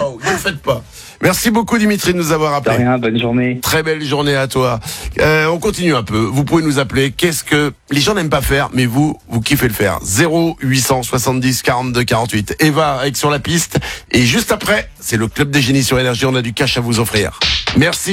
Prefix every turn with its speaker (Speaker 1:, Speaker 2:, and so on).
Speaker 1: Wow, ne le faites pas. Merci beaucoup Dimitri de nous avoir
Speaker 2: De
Speaker 1: appelé.
Speaker 2: rien, bonne journée.
Speaker 1: Très belle journée à toi. On continue un peu. Vous pouvez nous appeler. Qu'est-ce que les gens n'aiment pas faire, mais vous kiffez le faire. 0870 42 48. Eva avec Sur la piste. Et juste après, c'est le Club des Génies sur Énergie. On a du cash à vous offrir. Merci.